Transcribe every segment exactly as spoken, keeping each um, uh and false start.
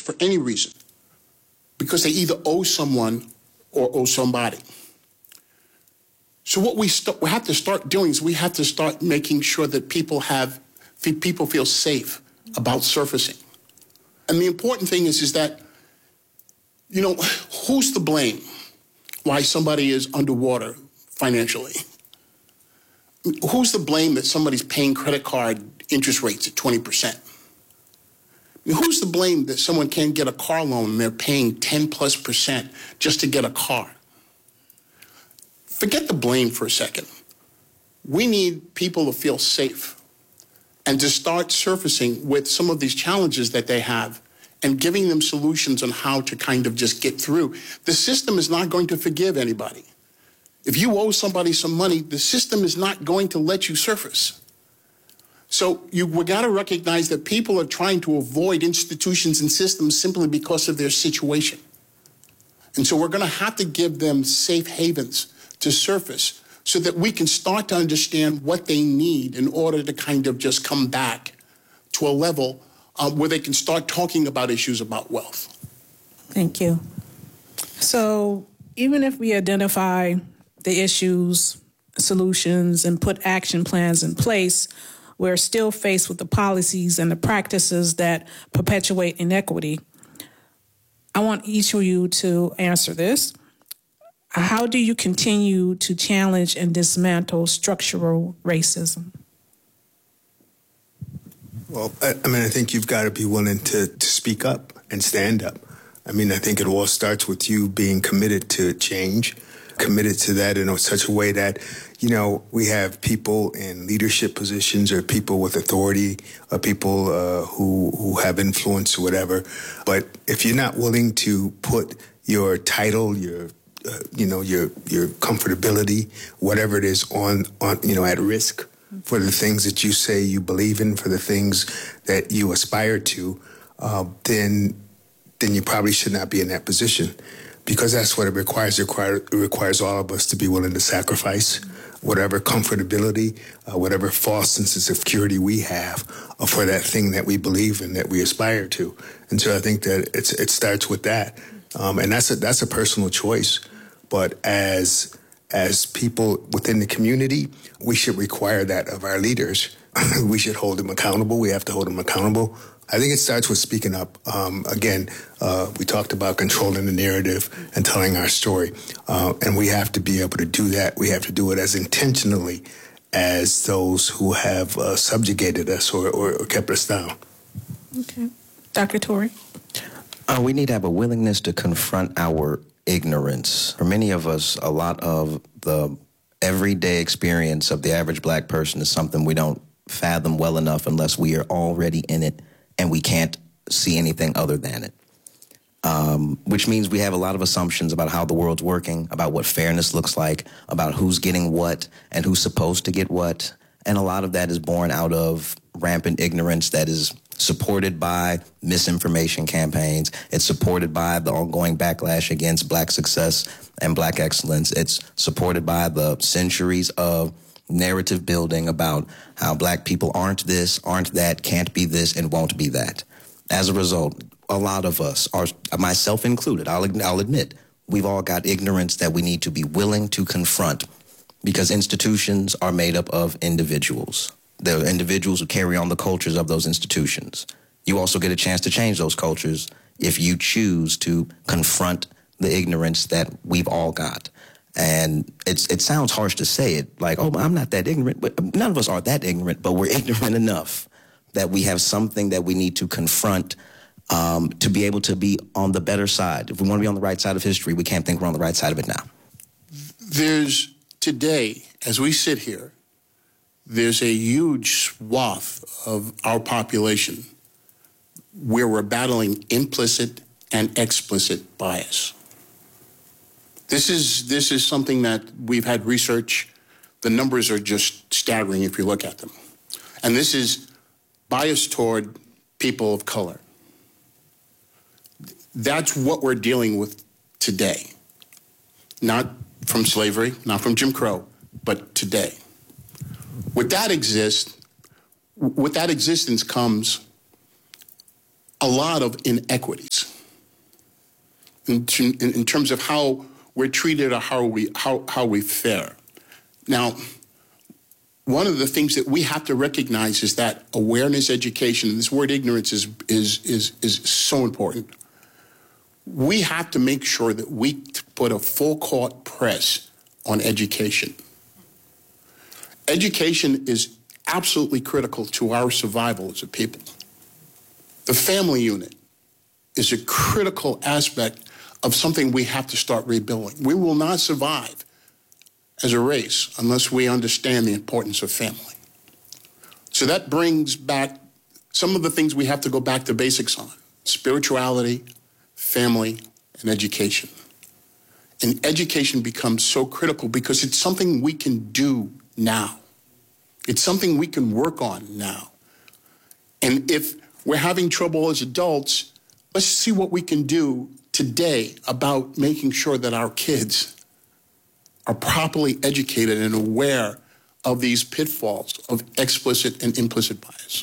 for any reason, because they either owe someone or owe somebody. So what we, st- we have to start doing is we have to start making sure that people have, people feel safe about surfacing. And the important thing is, is that, you know, who's to blame why somebody is underwater financially? Who's to blame that somebody's paying credit card interest rates at twenty percent? I mean, who's to blame that someone can't get a car loan and they're paying ten plus percent just to get a car? Forget the blame for a second. We need people to feel safe and to start surfacing with some of these challenges that they have and giving them solutions on how to kind of just get through. The system is not going to forgive anybody. If you owe somebody some money, the system is not going to let you surface. So you, we got to recognize that people are trying to avoid institutions and systems simply because of their situation. And so we're going to have to give them safe havens to surface so that we can start to understand what they need in order to kind of just come back to a level uh, where they can start talking about issues about wealth. Thank you. So even if we identify the issues, solutions, and put action plans in place, we're still faced with the policies and the practices that perpetuate inequity. I want each of you to answer this. How do you continue to challenge and dismantle structural racism? Well, I, I mean, I think you've got to be willing to, to speak up and stand up. I mean, I think it all starts with you being committed to change, committed to that in such a way that, you know, we have people in leadership positions or people with authority or people uh, who, who have influence or whatever. But if you're not willing to put your title, your Uh, you know, your your comfortability, whatever it is, on, on, you know, at risk for the things that you say you believe in, for the things that you aspire to, uh, then then you probably should not be in that position, because that's what it requires. It, require, it requires all of us to be willing to sacrifice whatever comfortability, uh, whatever false sense of security we have uh, for that thing that we believe in, that we aspire to. And so I think that it's, it starts with that. Um, and that's a, that's a personal choice. But as as people within the community, we should require that of our leaders. We should hold them accountable. We have to hold them accountable. I think it starts with speaking up. Um, again, uh, we talked about controlling the narrative and telling our story. Uh, and we have to be able to do that. We have to do it as intentionally as those who have uh, subjugated us or, or, or kept us down. Okay. Doctor Torrey? Uh, we need to have a willingness to confront our ignorance. For many of us, a lot of the everyday experience of the average black person is something we don't fathom well enough unless we are already in it and we can't see anything other than it. Um, which means we have a lot of assumptions about how the world's working, about what fairness looks like, about who's getting what and who's supposed to get what. And a lot of that is born out of rampant ignorance that is supported by misinformation campaigns. It's supported by the ongoing backlash against black success and black excellence. It's supported by the centuries of narrative building about how black people aren't this, aren't that, can't be this, and won't be that. As a result, a lot of us, are, myself included, I'll, I'll admit, we've all got ignorance that we need to be willing to confront, because institutions are made up of individuals. They're individuals who carry on the cultures of those institutions. You also get a chance to change those cultures if you choose to confront the ignorance that we've all got. And it's, it sounds harsh to say it, like, oh, I'm not that ignorant. But none of us are that ignorant, but we're ignorant enough that we have something that we need to confront um, to be able to be on the better side. If we want to be on the right side of history, we can't think we're on the right side of it now. There's, today, as we sit here, there's a huge swath of our population where we're battling implicit and explicit bias. This is, this is something that we've had research. The numbers are just staggering if you look at them. And this is bias toward people of color. That's what we're dealing with today. Not from slavery, not from Jim Crow, but today. With that exist, with that existence comes a lot of inequities in, in, in terms of how we're treated or how we, how, how we fare. Now, one of the things that we have to recognize is that awareness education, this word ignorance is, is, is, is so important. We have to make sure that we put a full court press on education. Education is absolutely critical to our survival as a people. The family unit is a critical aspect of something we have to start rebuilding. We will not survive as a race unless we understand the importance of family. So that brings back some of the things we have to go back to basics on: spirituality, family, and education. And education becomes so critical because it's something we can do now. It's something we can work on now. And if we're having trouble as adults, let's see what we can do today about making sure that our kids are properly educated and aware of these pitfalls of explicit and implicit bias.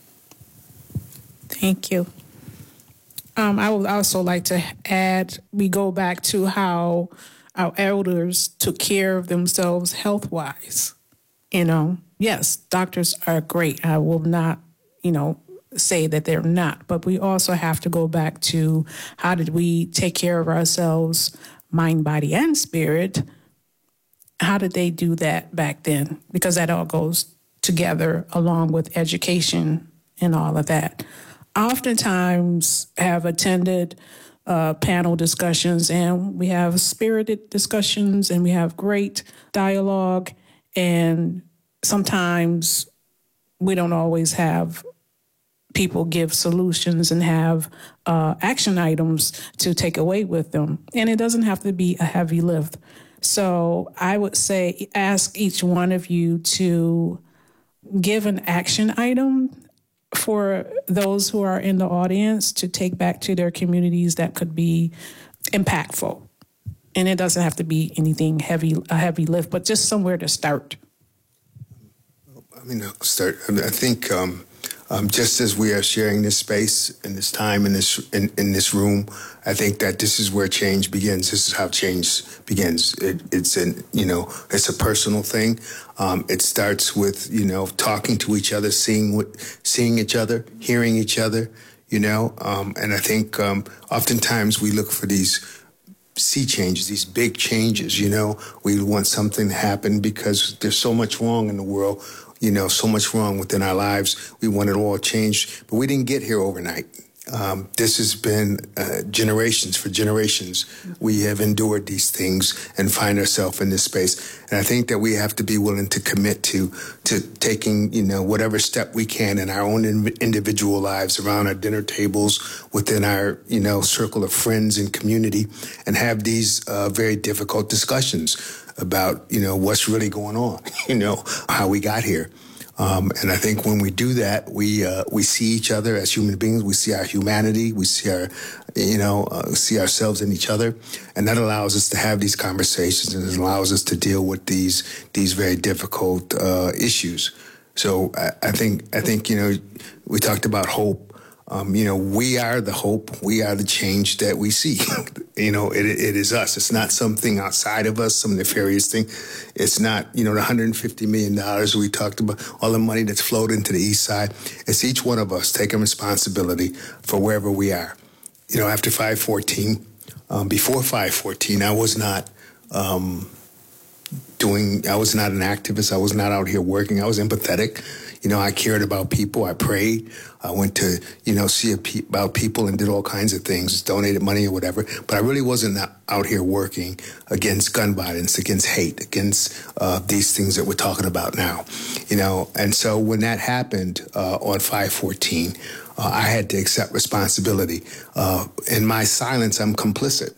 Thank you. Um, I would also like to add, we go back to how our elders took care of themselves health-wise. You know, yes, doctors are great. I will not, you know, say that they're not, but we also have to go back to how did we take care of ourselves, mind, body, and spirit. How did they do that back then? Because that all goes together along with education and all of that. I oftentimes have attended uh, panel discussions, and we have spirited discussions, and we have great dialogue, and sometimes we don't always have people give solutions and have uh, action items to take away with them. And it doesn't have to be a heavy lift. So I would say ask each one of you to give an action item for those who are in the audience to take back to their communities that could be impactful. And it doesn't have to be anything heavy, a heavy lift, but just somewhere to start. I mean, I'll start. I, mean, I think um, um, just as we are sharing this space and this time in this in, in this room, I think that this is where change begins. This is how change begins. It, it's an you know, it's a personal thing. Um, it starts with you know talking to each other, seeing what, seeing each other, hearing each other. You know, um, and I think um, oftentimes we look for these sea changes, these big changes. You know, we want something to happen because there's so much wrong in the world. You know, so much wrong within our lives. We want it all changed, but we didn't get here overnight. Um, this has been uh, generations for generations. We have endured these things and find ourselves in this space. And I think that we have to be willing to commit to to taking, you know, whatever step we can in our own individual lives, around our dinner tables, within our, you know, circle of friends and community, and have these uh, very difficult discussions about, you know, what's really going on, you know, how we got here. Um, and I think when we do that, we uh, we see each other as human beings. We see our humanity. We see our, you know, uh, see ourselves in each other, and that allows us to have these conversations, and it allows us to deal with these these very difficult uh, issues. So I, I think I think you know, we talked about hope. Um, you know, we are the hope. We are the change that we see. you know, it, it is us. It's not something outside of us, some nefarious thing. It's not, you know, the one hundred fifty million dollars we talked about, all the money that's flowed into the East Side. It's each one of us taking responsibility for wherever we are. You know, after five fourteen, um, before five fourteen, I was not um, doing, I was not an activist. I was not out here working. I was empathetic. You know, I cared about people. I prayed. I went to, you know, see a pe- about people and did all kinds of things, donated money or whatever. But I really wasn't out here working against gun violence, against hate, against uh, these things that we're talking about now. You know, and so when that happened uh, on five fourteen, uh, I had to accept responsibility. Uh, in my silence, I'm complicit.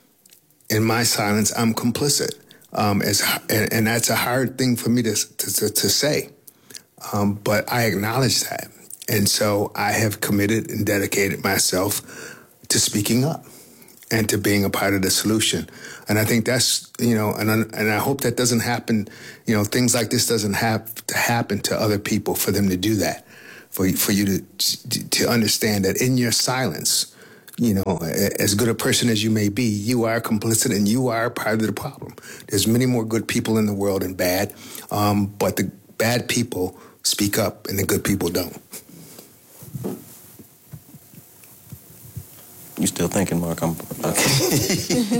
In my silence, I'm complicit. Um, as, and, and that's a hard thing for me to to, to say. Um, but I acknowledge that. And so I have committed and dedicated myself to speaking up and to being a part of the solution. And I think that's, you know, and, and I hope that doesn't happen, you know, things like this doesn't have to happen to other people for them to do that, for for you to to understand that in your silence, you know, as good a person as you may be, you are complicit and you are part of the problem. There's many more good people in the world than bad, um, but the bad people speak up and the good people don't. You still thinking, Mark? I'm okay.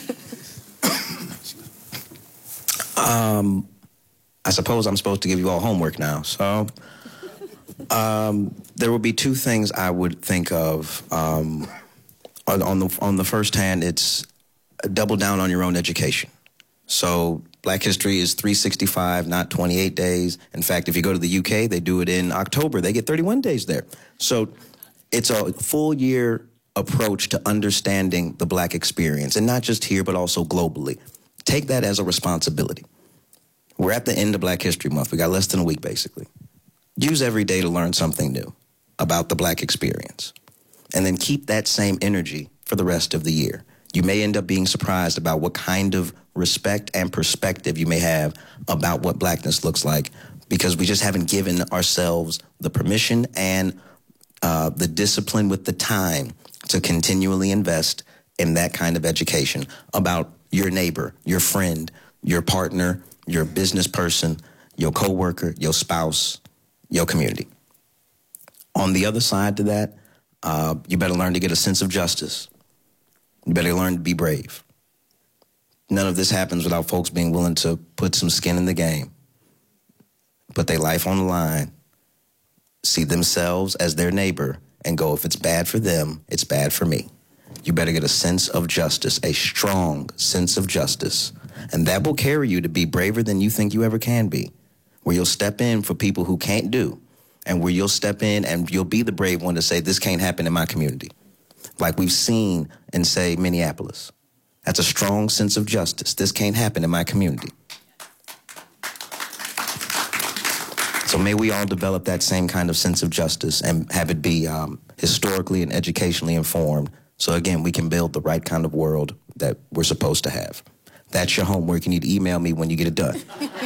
um, I suppose I'm supposed to give you all homework now. So, um, there would be two things I would think of. Um, on, on the on the first hand, it's double down on your own education. So, Black History is three sixty-five, not twenty-eight days. In fact, if you go to the U K, they do it in October. They get thirty-one days there. So, it's a full year approach to understanding the Black experience, and not just here, but also globally. Take that as a responsibility. We're at the end of Black History Month. We got less than a week, basically. Use every day to learn something new about the Black experience, and then keep that same energy for the rest of the year. You may end up being surprised about what kind of respect and perspective you may have about what Blackness looks like, because we just haven't given ourselves the permission and uh, the discipline with the time to continually invest in that kind of education about your neighbor, your friend, your partner, your business person, your coworker, your spouse, your community. On the other side to that, uh, you better learn to get a sense of justice. You better learn to be brave. None of this happens without folks being willing to put some skin in the game, put their life on the line, see themselves as their neighbor, and go, if it's bad for them, it's bad for me. You better get a sense of justice, a strong sense of justice. And that will carry you to be braver than you think you ever can be, where you'll step in for people who can't do, and where you'll step in and you'll be the brave one to say, this can't happen in my community. Like we've seen in, say, Minneapolis. That's a strong sense of justice. This can't happen in my community. So may we all develop that same kind of sense of justice and have it be um, historically and educationally informed. So again, we can build the right kind of world that we're supposed to have. That's your homework. You need to email me when you get it done.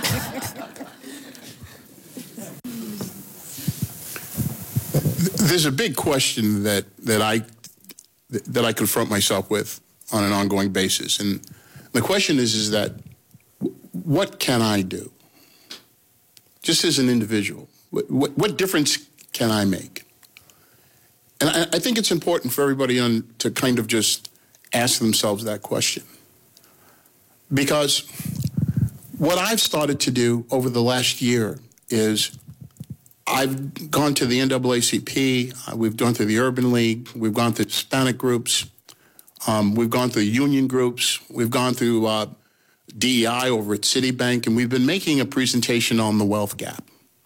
There's a big question that, that I that I confront myself with on an ongoing basis. And the question is, is that what can I do? Just as an individual, what, what, what difference can I make? And I, I think it's important for everybody on, to kind of just ask themselves that question. Because what I've started to do over the last year is I've gone to the N double A C P, uh, we've gone through the Urban League, we've gone through Hispanic groups, um, we've gone through union groups, we've gone through uh, D E I over at Citibank, and we've been making a presentation on the wealth gap.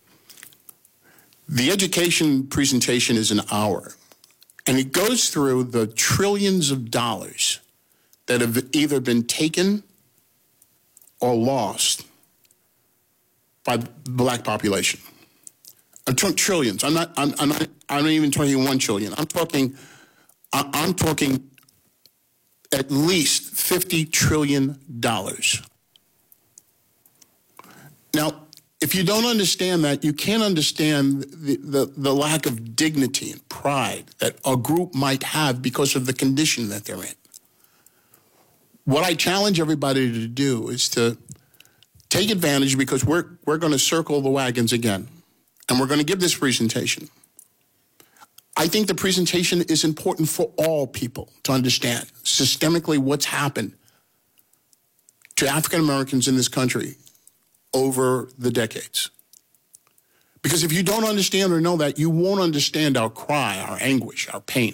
The education presentation is an hour, and it goes through the trillions of dollars that have either been taken or lost by the Black population. I'm talking trillions. I'm not. I'm, I'm not. I'm not even talking one trillion. I'm talking. I'm talking at least fifty trillion dollars. Now, if you don't understand that, you can't understand the, the, the lack of dignity and pride that a group might have because of the condition that they're in. What I challenge everybody to do is to take advantage, because we're, we're going to circle the wagons again, and we're going to give this presentation. I think the presentation is important for all people to understand systemically what's happened to African Americans in this country over the decades. Because if you don't understand or know that, you won't understand our cry, our anguish, our pain.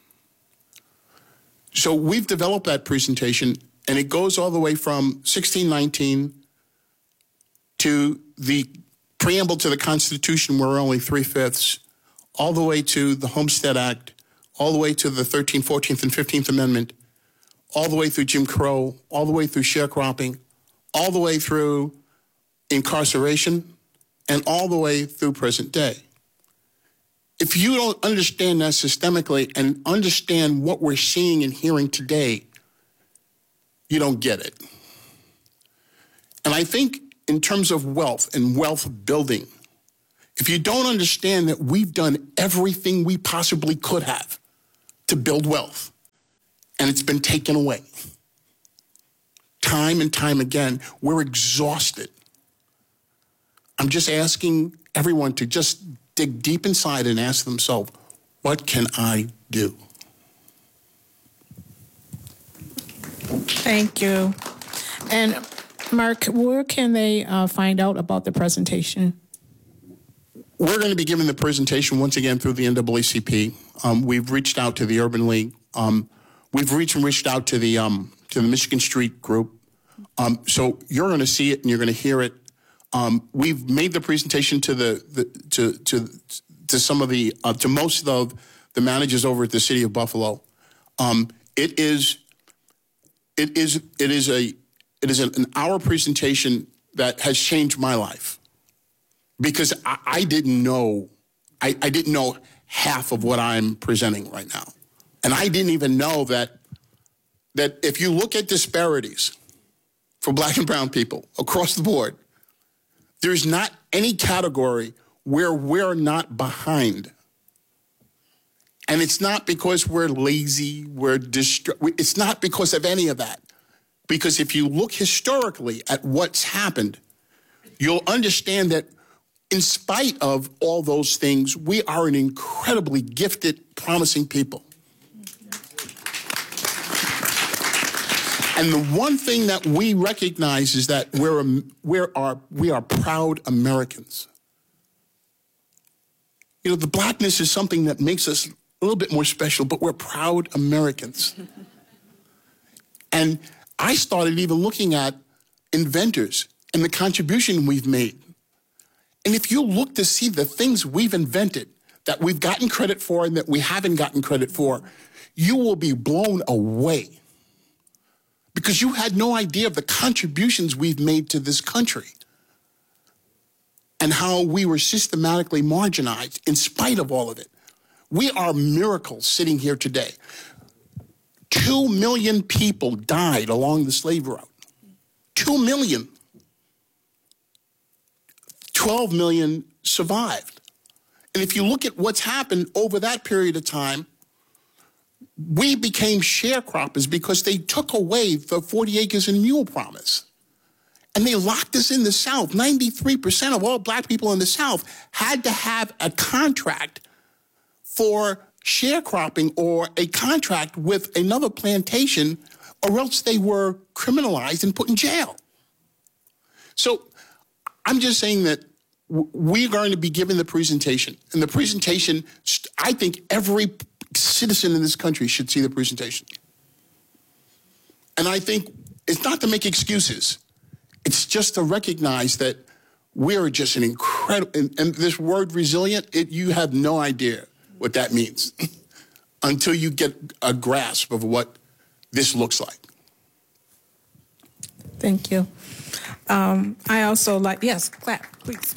So we've developed that presentation, and it goes all the way from sixteen nineteen to the preamble to the Constitution, where we're only three-fifths, all the way to the Homestead Act, all the way to the thirteenth, fourteenth, and fifteenth Amendment, all the way through Jim Crow, all the way through sharecropping, all the way through incarceration, and all the way through present day. If you don't understand that systemically and understand what we're seeing and hearing today, you don't get it. And I think in terms of wealth and wealth building, if you don't understand that we've done everything we possibly could have to build wealth, and it's been taken away, time and time again, we're exhausted. I'm just asking everyone to just dig deep inside and ask themselves, what can I do? Thank you. And Mark, where can they uh, find out about the presentation? We're going to be giving the presentation once again through the N double A C P. Um, we've reached out to the Urban League. Um, we've reached and reached out to the um, to the Michigan Street Group. Um, so you're going to see it and you're going to hear it. Um, we've made the presentation to the, the to to to some of the uh, to most of the managers over at the City of Buffalo. Um, it is it is it is a it is an, an hour presentation that has changed my life. Because I, I didn't know, I, I didn't know half of what I'm presenting right now. And I didn't even know that, that if you look at disparities for black and brown people across the board, there's not any category where we're not behind. And it's not because we're lazy, we're distra- it's not because of any of that. Because if you look historically at what's happened, you'll understand that in spite of all those things, we are an incredibly gifted, promising people. And the one thing that we recognize is that we're, we're are, we are proud Americans. You know, the blackness is something that makes us a little bit more special, but we're proud Americans. And I started even looking at inventors and the contribution we've made. And if you look to see the things we've invented that we've gotten credit for and that we haven't gotten credit for, you will be blown away because you had no idea of the contributions we've made to this country and how we were systematically marginalized in spite of all of it. We are miracles sitting here today. Two million people died along the slave route. Two million. twelve million survived. And if you look at what's happened over that period of time, we became sharecroppers because they took away the forty acres and mule promise. And they locked us in the South. ninety-three percent of all black people in the South had to have a contract for sharecropping or a contract with another plantation, or else they were criminalized and put in jail. So I'm just saying that we're going to be given the presentation. And the presentation, I think every citizen in this country should see the presentation. And I think it's not to make excuses. It's just to recognize that we're just an incredible, and, and this word resilient, it, you have no idea what that means until you get a grasp of what this looks like. Thank you. Um, I also like, yes, clap, please.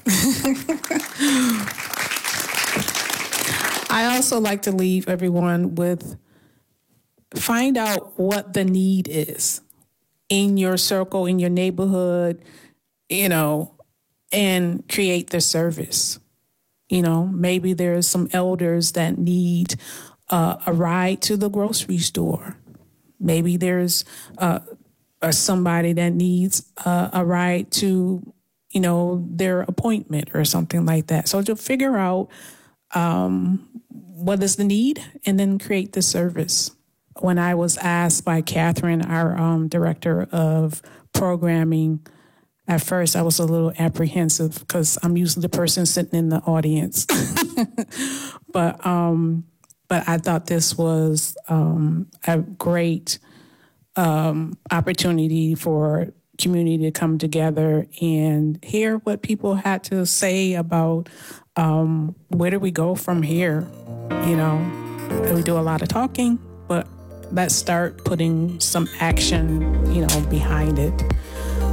I also like to leave everyone with, find out what the need is in your circle, in your neighborhood, you know, and create the service. You know, maybe there's some elders that need uh, a ride to the grocery store. Maybe there's uh, or somebody that needs uh, a ride to, you know, their appointment or something like that. So to figure out um, what is the need and then create the service. When I was asked by Catherine, our um, director of programming, at first I was a little apprehensive because I'm usually the person sitting in the audience. but um, but I thought this was um, a great Um, opportunity for community to come together and hear what people had to say about um, where do we go from here. You know, we do a lot of talking, but let's start putting some action, you know, behind it.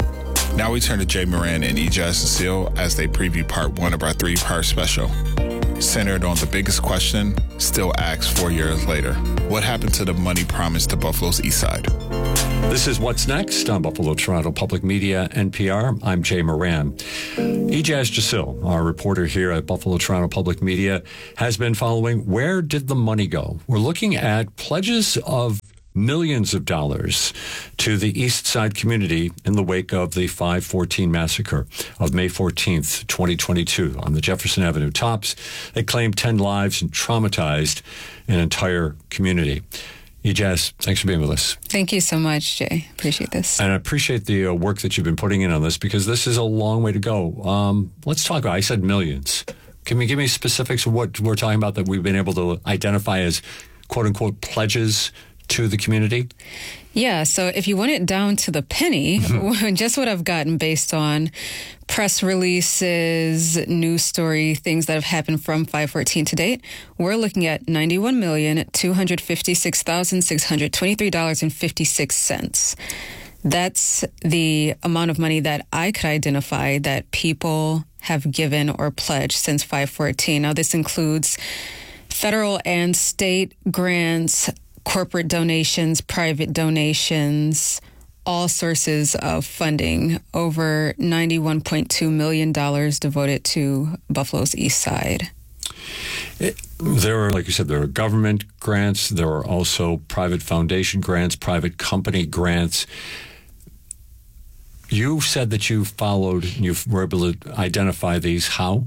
Now we turn to Jay Moran and Ijaz Cecile as they preview part one of our three-part special. centered on the biggest question, still asked four years later. What happened to the money promised to Buffalo's East Side? This is What's Next on Buffalo Toronto Public Media, N P R. I'm Jay Moran. Ijaz Jasil, our reporter here at Buffalo Toronto Public Media, has been following Where Did the Money Go? We're looking at pledges of millions of dollars to the East Side community in the wake of the five fourteen massacre of May fourteenth, twenty twenty-two on the Jefferson Avenue tops. They claimed ten lives and traumatized an entire community. Ijaz, thanks for being with us. Thank you so much, Jay. Appreciate this. And I appreciate the uh, work that you've been putting in on this, because this is a long way to go. Um, let's talk about, I said millions. Can you give me specifics of what we're talking about that we've been able to identify as quote-unquote pledges to the community? Yeah, so if you want it down to the penny, mm-hmm. just what I've gotten based on press releases, news story, things that have happened from five fourteen to date, we're looking at ninety-one million, two hundred fifty-six thousand, six hundred twenty-three dollars and fifty-six cents. That's the amount of money that I could identify that people have given or pledged since five fourteen. Now, this includes federal and state grants, corporate donations, private donations, all sources of funding. Over ninety-one point two million dollars devoted to Buffalo's East Side. It, there are, like you said, there are government grants. There are also private foundation grants, private company grants. You said that you followed, you were able to identify these. How?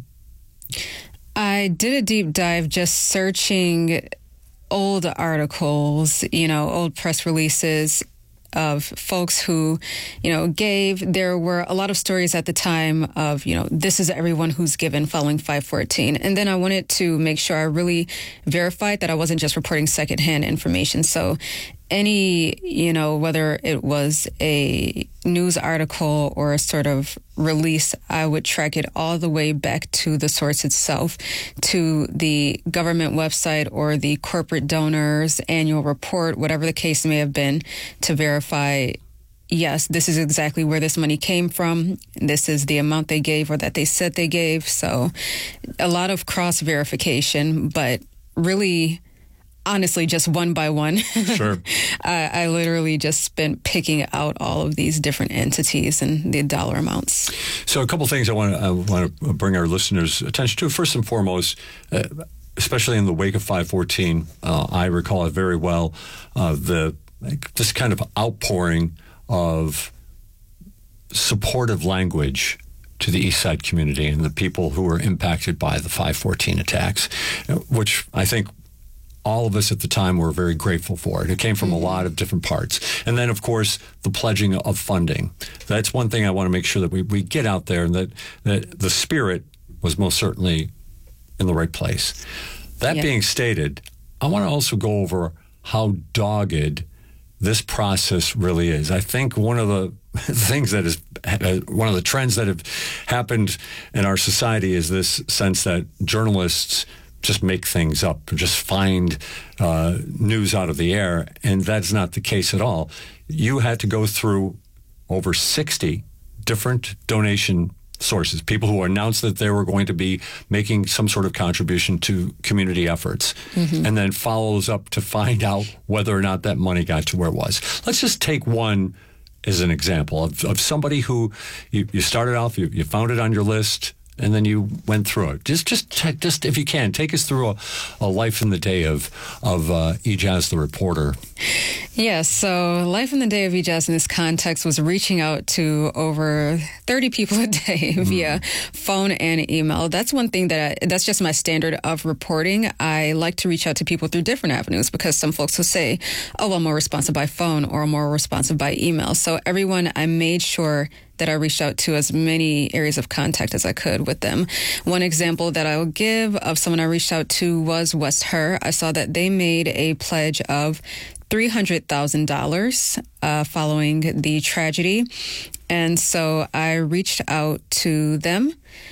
I did a deep dive just searching old articles, you know, old press releases of folks who, you know, gave. There were a lot of stories at the time of, you know, this is everyone who's given following five fourteen. And then I wanted to make sure I really verified that I wasn't just reporting secondhand information. So any, you know, whether it was a news article or a sort of release, I would track it all the way back to the source itself, to the government website or the corporate donors' annual report, whatever the case may have been, to verify, yes, this is exactly where this money came from. This is the amount they gave or that they said they gave. So a lot of cross-verification, but really, honestly, just one by one. Sure. I, I literally just been picking out all of these different entities and the dollar amounts. So a couple things I want to, I want to bring our listeners' attention to. First and foremost, uh, especially in the wake of five fourteen, uh, I recall it very well, uh, the this kind of outpouring of supportive language to the East Side community and the people who were impacted by the five fourteen attacks, which I think all of us at the time were very grateful for it. It came from a lot of different parts. And then, of course, the pledging of funding. That's one thing I want to make sure that we, we get out there, and that, that the spirit was most certainly in the right place. That yeah. being stated, I want to also go over how dogged this process really is. I think one of the things that is, one of the trends that have happened in our society is this sense that journalists just make things up, just find uh, news out of the air, and that's not the case at all. You had to go through over sixty different donation sources, people who announced that they were going to be making some sort of contribution to community efforts, mm-hmm. and then follows up to find out whether or not that money got to where it was. Let's just take one as an example of, of somebody who you, you started off, you, you found it on your list, and then you went through it. Just, just, t- just if you can, take us through a, a life in the day of of uh, Ijaz the reporter. Yeah, so life in the day of Ijaz in this context was reaching out to over thirty people a day mm. via phone and email. That's one thing that I, that's just my standard of reporting. I like to reach out to people through different avenues, because some folks will say, oh, well, I'm more responsive by phone or more responsive by email. So everyone, I made sure that I reached out to as many areas of contact as I could with them. One example that I will give of someone I reached out to was West Her. I saw that they made a pledge of three hundred thousand dollars uh, following the tragedy. And so I reached out to them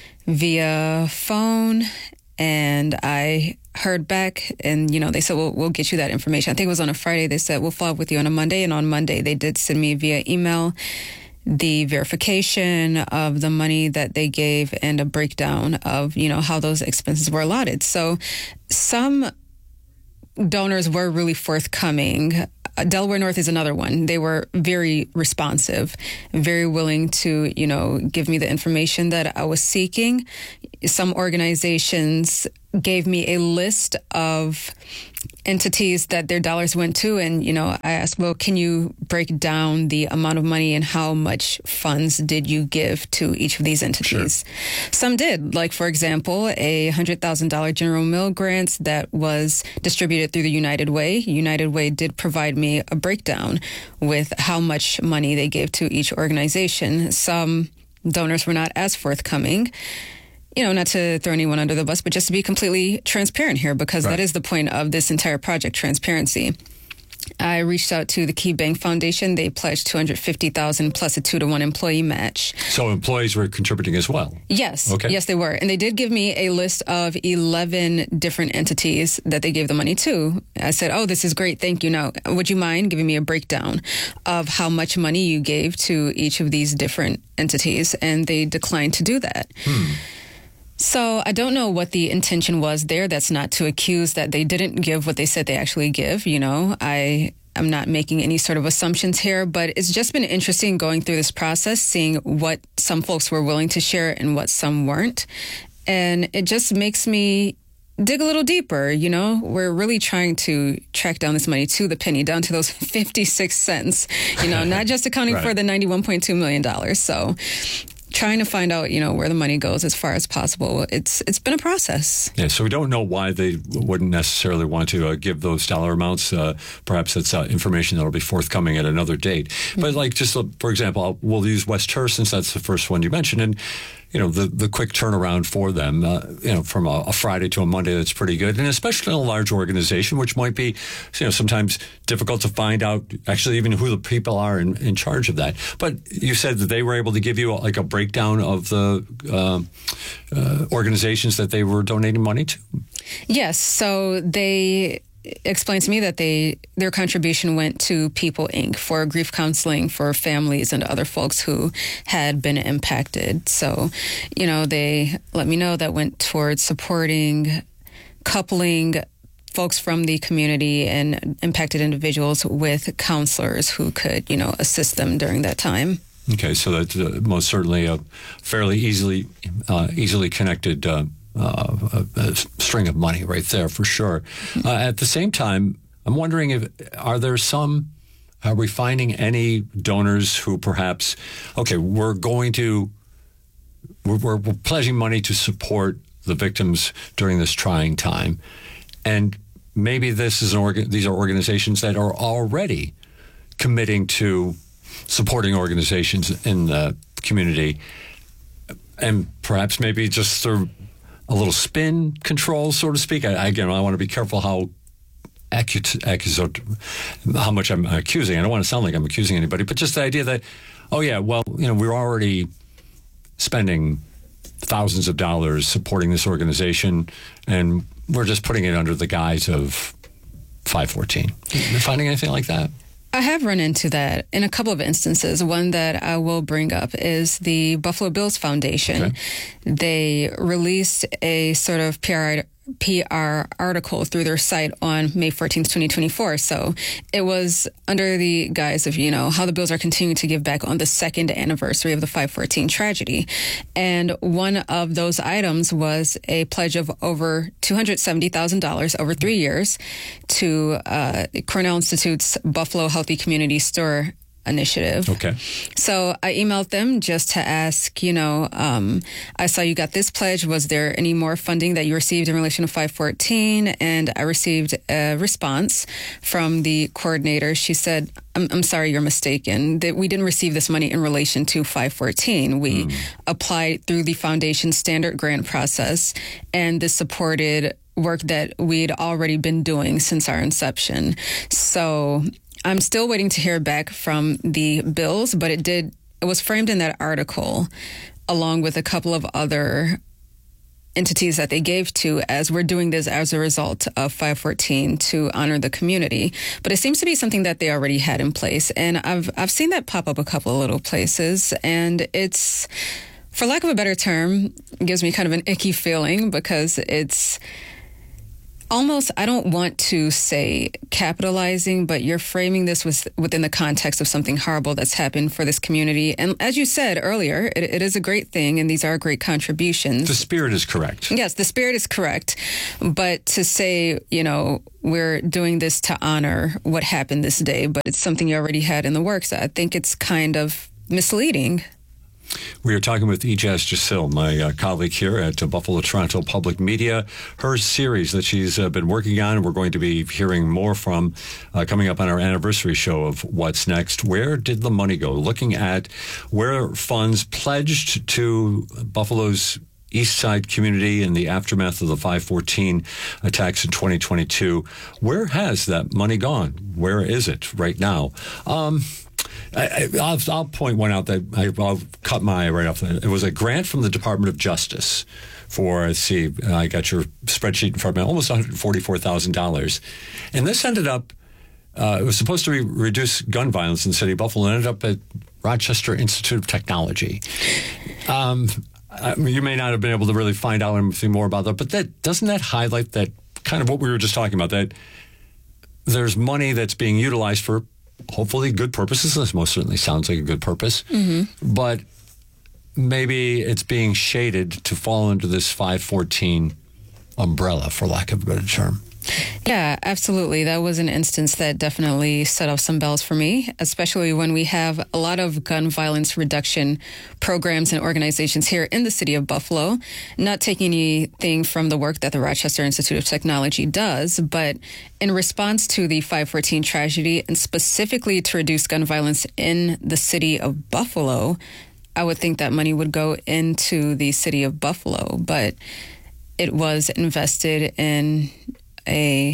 via phone, and I heard back, and, you know, they said, well, we'll get you that information. I think it was on a Friday. They said, we'll follow up with you on a Monday. And on Monday, they did send me via email the verification of the money that they gave and a breakdown of, you know, how those expenses were allotted. So some donors were really forthcoming. Uh, Delaware North is another one. They were very responsive, very willing to, you know, give me the information that I was seeking. Some organizations gave me a list of entities that their dollars went to. And, you know, I asked, well, can you break down the amount of money and how much funds did you give to each of these entities? Sure. Some did. Like, for example, a one hundred thousand dollars General Mill grant that was distributed through the United Way. United Way did provide me a breakdown with how much money they gave to each organization. Some donors were not as forthcoming. You know, not to throw anyone under the bus, but just to be completely transparent here, because right. that is the point of this entire project, transparency. I reached out to the Key Bank Foundation. They pledged two hundred fifty thousand dollars plus a two to one employee match. So employees were contributing as well? Yes. Okay. Yes, they were. And they did give me a list of eleven different entities that they gave the money to. I said, oh, this is great. Thank you. Now, would you mind giving me a breakdown of how much money you gave to each of these different entities? And they declined to do that. Hmm. So I don't know what the intention was there. That's not to accuse that they didn't give what they said they actually give. You know, I am not making any sort of assumptions here, but it's just been interesting going through this process, seeing what some folks were willing to share and what some weren't. And it just makes me dig a little deeper. You know, we're really trying to track down this money to the penny, down to those fifty-six cents, you know, not just accounting right. for the ninety-one point two million dollars. So trying to find out, you know, where the money goes as far as possible. It's it's been a process. Yeah, so we don't know why they wouldn't necessarily want to uh, give those dollar amounts. Uh, perhaps that's uh, information that will be forthcoming at another date. Mm-hmm. But like, just uh, for example, I'll, we'll use West Terre since that's the first one you mentioned, and you know, the, the quick turnaround for them, uh, you know, from a, a Friday to a Monday, that's pretty good. And especially in a large organization, which might be, you know, sometimes difficult to find out actually even who the people are in, in charge of that. But you said that they were able to give you like a breakdown of the uh, uh, organizations that they were donating money to? Yes. So they explained to me that they their contribution went to People Incorporated for grief counseling for families and other folks who had been impacted. So, you know, they let me know that went towards supporting, coupling folks from the community and impacted individuals with counselors who could, you know, assist them during that time. Okay, so that's uh, most certainly a fairly easily uh, easily connected uh Uh, a, a string of money right there for sure. Uh, at the same time, I'm wondering if are there some, are we finding any donors who perhaps, okay, we're going to, we're, we're, we're pledging money to support the victims during this trying time, and maybe this is an organ, these are organizations that are already committing to supporting organizations in the community, and perhaps maybe just through a little spin control, so to speak. I, again, I want to be careful how accus- accusat- how much I'm accusing. I don't want to sound like I'm accusing anybody, but just the idea that, oh yeah, well, you know, we're already spending thousands of dollars supporting this organization, and we're just putting it under the guise of five fourteen. You finding anything like that? I have run into that in a couple of instances. One that I will bring up is the Buffalo Bills Foundation. Okay. They released a sort of P R, P R article through their site on May fourteenth, twenty twenty-four. So it was under the guise of, you know, how the Bills are continuing to give back on the second anniversary of the five fourteen tragedy. And one of those items was a pledge of over two hundred seventy thousand dollars over three years to uh, Cornell Institute's Buffalo Healthy Community Store initiative. Okay. So I emailed them just to ask, you know, um, I saw you got this pledge. Was there any more funding that you received in relation to five fourteen? And I received a response from the coordinator. She said, I'm, I'm sorry, you're mistaken. That we didn't receive this money in relation to five fourteen. We mm. applied through the foundation's standard grant process, and this supported work that we'd already been doing since our inception. So I'm still waiting to hear back from the Bills, but it did, it was framed in that article along with a couple of other entities that they gave to, as we're doing this as a result of five fourteen to honor the community. But it seems to be something that they already had in place. And I've I've seen that pop up a couple of little places. And it's, for lack of a better term, it gives me kind of an icky feeling, because it's almost, I don't want to say capitalizing, but you're framing this with, within the context of something horrible that's happened for this community. And as you said earlier, it, it is a great thing, and these are great contributions. The spirit is correct. Yes, the spirit is correct. But to say, you know, we're doing this to honor what happened this day, but it's something you already had in the works, I think it's kind of misleading. We are talking with Ijaz Jasil, my uh, colleague here at uh, Buffalo Toronto Public Media. Her series that she's uh, been working on, and we're going to be hearing more from uh, coming up on our anniversary show of What's Next. Where did the money go? Looking at where funds pledged to Buffalo's East Side community in the aftermath of the five fourteen attacks in twenty twenty-two. Where has that money gone? Where is it right now? Um, I, I'll, I'll point one out that I, I'll cut my eye right off. It was a grant from the Department of Justice for, let's see, I got your spreadsheet in front of me, almost one hundred forty-four thousand dollars. And this ended up, uh, it was supposed to re- reduce gun violence in the city of Buffalo, and ended up at Rochester Institute of Technology. Um, I mean, you may not have been able to really find out anything more about that, but that doesn't that highlight that kind of what we were just talking about, that there's money that's being utilized for hopefully good purposes. This most certainly sounds like a good purpose. Mm-hmm. But maybe it's being shaded to fall under this five fourteen umbrella, for lack of a better term. Yeah, absolutely. That was an instance that definitely set off some bells for me, especially when we have a lot of gun violence reduction programs and organizations here in the city of Buffalo. Not taking anything from the work that the Rochester Institute of Technology does, but in response to the five fourteen tragedy, and specifically to reduce gun violence in the city of Buffalo, I would think that money would go into the city of Buffalo, but it was invested in a,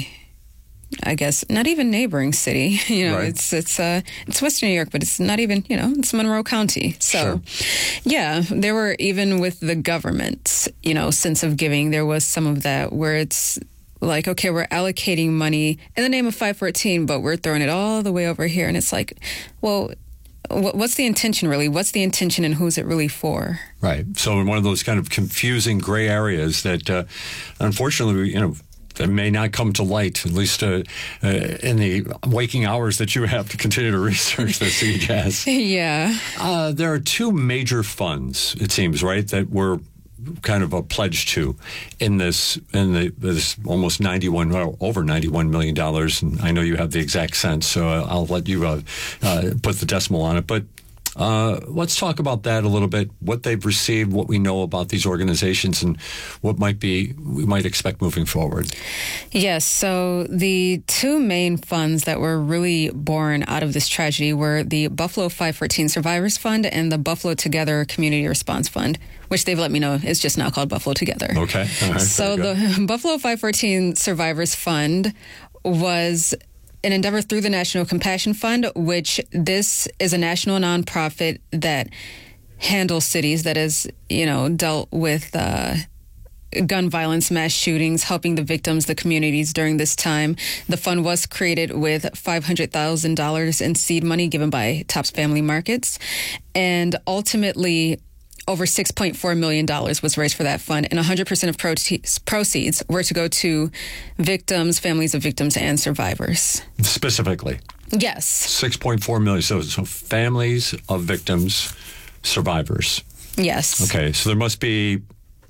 I guess, not even neighboring city. You know, right. it's it's uh, it's Western New York, but it's not even, you know, it's Monroe County. So, sure. Yeah, there were, even with the government's, you know, sense of giving, there was some of that where it's like, okay, we're allocating money in the name of five fourteen, but we're throwing it all the way over here. And it's like, well, what's the intention really? What's the intention, and who's it really for? Right. So in one of those kind of confusing gray areas that, uh, unfortunately, you know, that may not come to light, at least uh, uh, in the waking hours that you have to continue to research this, Ijaz. Yeah. Uh, there are two major funds, it seems, right, that were kind of a pledge to in this, in the, this almost ninety-one, well, over ninety-one million dollars. And I know you have the exact sense, so I'll let you uh, uh, put the decimal on it. But Uh, let's talk about that a little bit, what they've received, what we know about these organizations, and what might be we might expect moving forward. Yes, so the two main funds that were really born out of this tragedy were the Buffalo five fourteen Survivors Fund and the Buffalo Together Community Response Fund, which they've let me know is just now called Buffalo Together. Okay. All right. So the Buffalo five fourteen Survivors Fund was an endeavor through the National Compassion Fund, which this is a national nonprofit that handles cities, that has, you know, dealt with uh, gun violence, mass shootings, helping the victims, the communities during this time. The fund was created with five hundred thousand dollars in seed money given by Tops Family Markets. And ultimately, over six point four million dollars was raised for that fund, and one hundred percent of proceeds were to go to victims, families of victims, and survivors. Specifically? Yes. six point four million dollars. So, so families of victims, survivors. Yes. Okay, so there must be,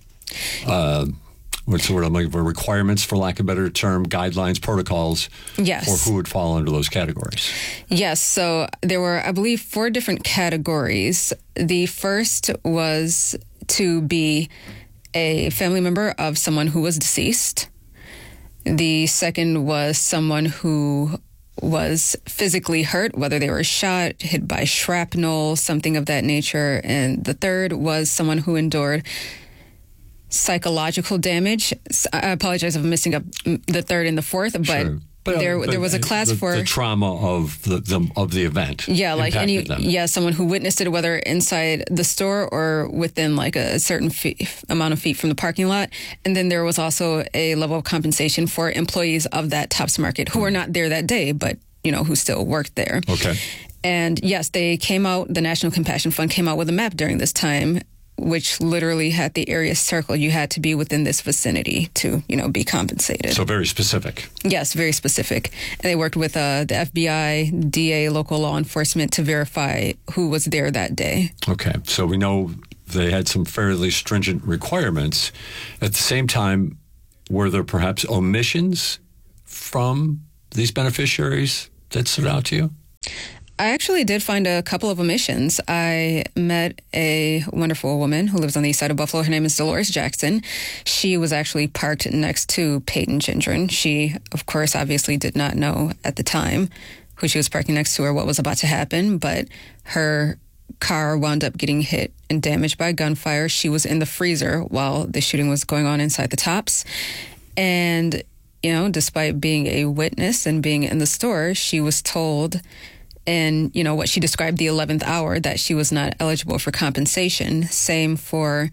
uh, what's the word I'm looking for, requirements, for lack of a better term, guidelines, protocols, yes, for who would fall under those categories. Yes, so there were, I believe, four different categories. The first was to be a family member of someone who was deceased. The second was someone who was physically hurt, whether they were shot, hit by shrapnel, something of that nature. And the third was someone who endured psychological damage. I apologize if I'm missing up the third and the fourth, but sure. But, there, but there was a class the, for the trauma of the, the of the event. Yeah, like any them. yeah, someone who witnessed it, whether inside the store or within like a certain fee, amount of feet from the parking lot. And then there was also a level of compensation for employees of that Tops Market who were not there that day, but you know who still worked there. Okay. And yes, they came out. The National Compassion Fund came out with a map during this time, which literally had the area circled. You had to be within this vicinity to, you know, be compensated. So very specific. Yes, very specific. And they worked with uh, the F B I, D A, local law enforcement to verify who was there that day. Okay. So we know they had some fairly stringent requirements. At the same time, were there perhaps omissions from these beneficiaries that stood out to you? I actually did find a couple of omissions. I met a wonderful woman who lives on the east side of Buffalo. Her name is Dolores Jackson. She was actually parked next to Peyton Gendron. She, of course, obviously did not know at the time who she was parking next to or what was about to happen, but her car wound up getting hit and damaged by gunfire. She was in the freezer while the shooting was going on inside the Tops. And, you know, despite being a witness and being in the store, she was told in, you know, what she described the eleventh hour that she was not eligible for compensation. Same for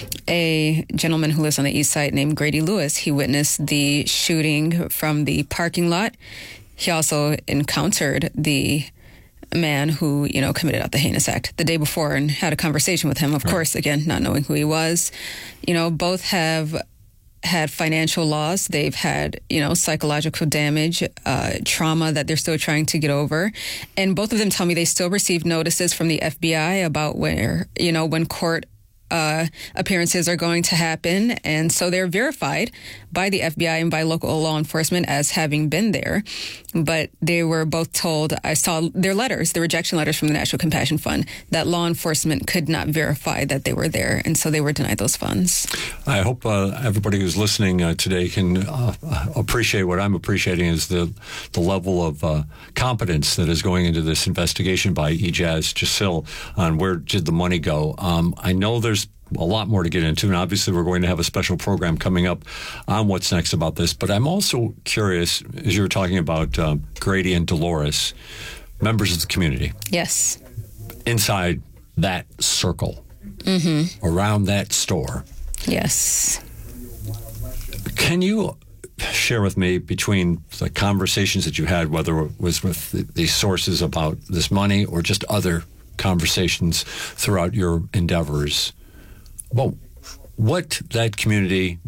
a gentleman who lives on the east side named Grady Lewis. He witnessed the shooting from the parking lot. He also encountered the man who, you know, committed out the heinous act the day before and had a conversation with him. Of right. course, again, not knowing who he was. You know, both have had financial loss. They've had, you know, psychological damage, uh, trauma that they're still trying to get over. And both of them tell me they still receive notices from the F B I about where, you know, when court uh, appearances are going to happen. And so they're verified by the F B I and by local law enforcement as having been there. But they were both told, I saw their letters, the rejection letters from the National Compassion Fund, that law enforcement could not verify that they were there. And so they were denied those funds. I hope uh, everybody who's listening uh, today can uh, appreciate what I'm appreciating is the the level of uh, competence that is going into this investigation by Ijaz Jasil on where did the money go. Um, I know there's a lot more to get into, and obviously we're going to have a special program coming up on what's next about this. But I'm also curious, as you were talking about uh, Grady and Dolores, members of the community. Yes. Inside that circle, mm-hmm. around that store. Yes. Can you share with me between the conversations that you had, whether it was with the, the sources about this money or just other conversations throughout your endeavors, well, what that community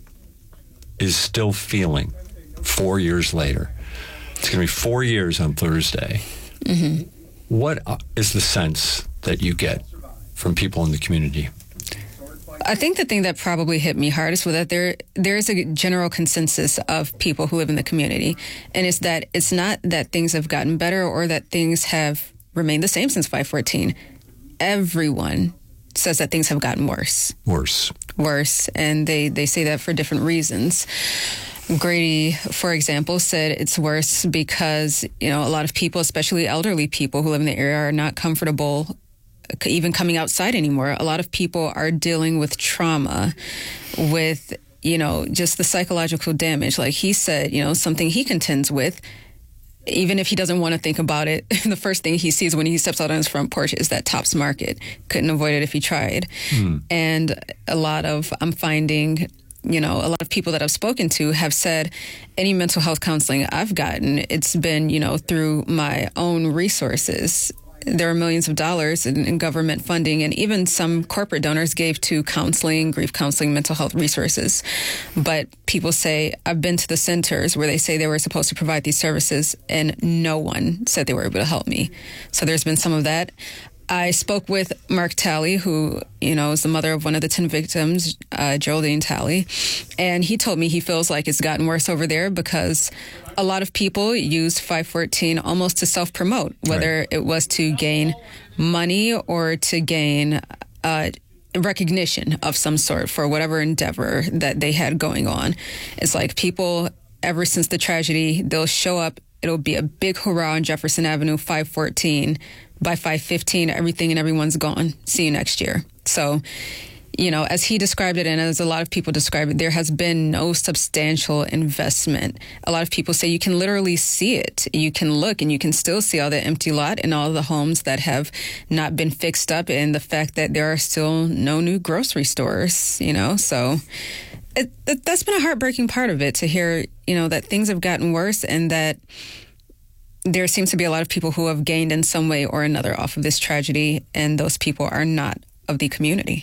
is still feeling four years later? It's going to be four years on Thursday. Mm-hmm. What is the sense that you get from people in the community? I think the thing that probably hit me hardest was that there there is a general consensus of people who live in the community, and it's that it's not that things have gotten better or that things have remained the same since five fourteen. Everyone says that things have gotten worse. Worse. Worse, and they, they say that for different reasons. Grady, for example, said it's worse because, you know, a lot of people, especially elderly people who live in the area, are not comfortable even coming outside anymore. A lot of people are dealing with trauma, with, you know, just the psychological damage. Like he said, you know, something he contends with, even if he doesn't want to think about it, the first thing he sees when he steps out on his front porch is that Tops Market. Couldn't avoid it if he tried. Mm. And a lot of, I'm finding, you know, a lot of people that I've spoken to have said any mental health counseling I've gotten, it's been, you know, through my own resources. There are millions of dollars in, in government funding, and even some corporate donors gave to counseling, grief counseling, mental health resources. But people say, I've been to the centers where they say they were supposed to provide these services, and no one said they were able to help me. So there's been some of that. I spoke with Mark Talley, who, you know, is the mother of one of the ten victims, uh, Geraldine Talley, and he told me he feels like it's gotten worse over there because a lot of people use five fourteen almost to self-promote, whether right. it was to gain money or to gain uh, recognition of some sort for whatever endeavor that they had going on. It's like people, ever since the tragedy, they'll show up, it'll be a big hurrah on Jefferson Avenue, five fourteen. By five fifteen, everything and everyone's gone. See you next year. So, you know, as he described it, and as a lot of people describe it, there has been no substantial investment. A lot of people say you can literally see it. You can look and you can still see all the empty lot and all the homes that have not been fixed up, and the fact that there are still no new grocery stores, you know, so it, it, that's been a heartbreaking part of it, to hear, you know, that things have gotten worse and that there seems to be a lot of people who have gained in some way or another off of this tragedy, and those people are not of the community.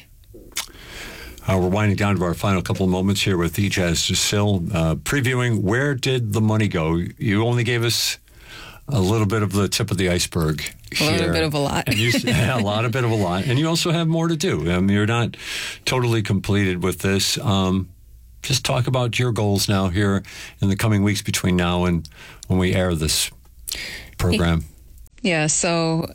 Uh, we're winding down to our final couple of moments here with Ijaz Jasil, uh, previewing Where Did the Money Go? You only gave us a little bit of the tip of the iceberg here. A little bit of a lot. And you, a lot of bit of a lot. And you also have more to do. I mean, you're not totally completed with this. Um, just talk about your goals now here in the coming weeks between now and when we air this program. Yeah, so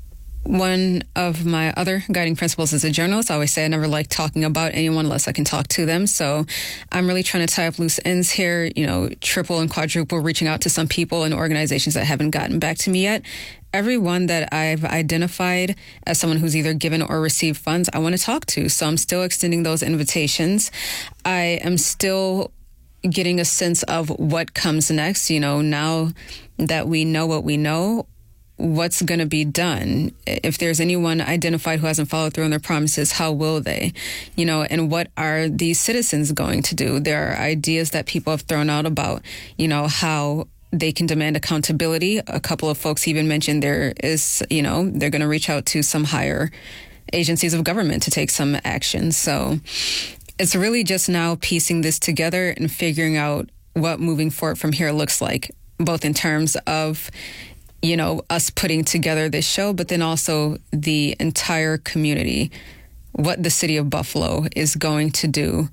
one of my other guiding principles as a journalist, I always say I never like talking about anyone unless I can talk to them. So I'm really trying to tie up loose ends here, you know, triple and quadruple reaching out to some people and organizations that haven't gotten back to me yet. Everyone that I've identified as someone who's either given or received funds, I want to talk to. So I'm still extending those invitations. I am still getting a sense of what comes next. You know, now that we know what we know, what's going to be done? If there's anyone identified who hasn't followed through on their promises, how will they? You know, and what are these citizens going to do? There are ideas that people have thrown out about, you know, how they can demand accountability. A couple of folks even mentioned there is, you know, they're going to reach out to some higher agencies of government to take some action. So it's really just now piecing this together and figuring out what moving forward from here looks like, both in terms of, you know, us putting together this show, but then also the entire community, what the city of Buffalo is going to do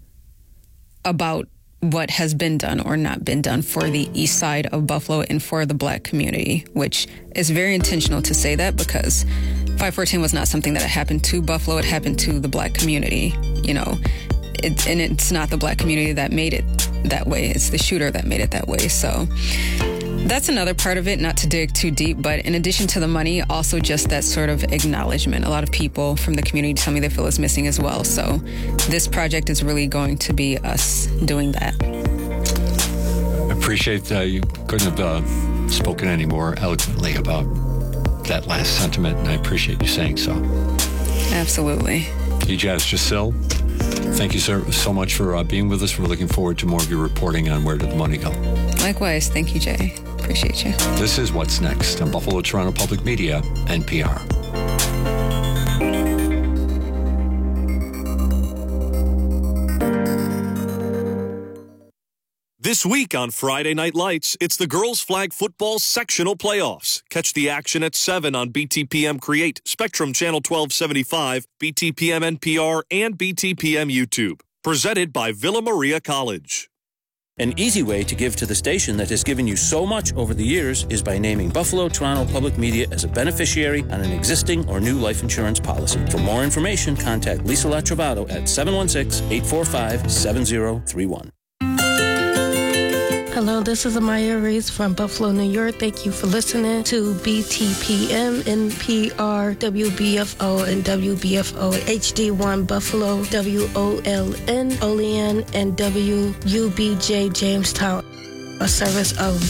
about what has been done or not been done for the east side of Buffalo and for the Black community, which is very intentional to say that, because five fourteen was not something that happened to Buffalo. It happened to the Black community, you know, it, and it's not the Black community that made it that way. It's the shooter that made it that way. So that's another part of it, not to dig too deep, but in addition to the money, also just that sort of acknowledgement. A lot of people from the community tell me they feel is missing as well. So this project is really going to be us doing that. I appreciate uh, you couldn't have uh, spoken any more eloquently about that last sentiment, and I appreciate you saying so. Absolutely. Ijaz Jasil, thank you so, so much for uh, being with us. We're looking forward to more of your reporting on Where Did the Money Go? Likewise. Thank you, Jay. Appreciate you. This is What's Next on Buffalo Toronto Public Media, N P R. This week on Friday Night Lights, it's the girls' flag football sectional playoffs. Catch the action at seven on B T P M Create, Spectrum Channel twelve seventy-five, B T P M N P R, and B T P M YouTube. Presented by Villa Maria College. An easy way to give to the station that has given you so much over the years is by naming Buffalo Toronto Public Media as a beneficiary on an existing or new life insurance policy. For more information, contact Lisa Latrovato at seven one six, eight four five, seven zero three one. Hello, this is Amaya Reese from Buffalo, New York. Thank you for listening to B T P M, N P R, W B F O, and W B F O H D one Buffalo, W O L N, Olean, and W U B J Jamestown, a service of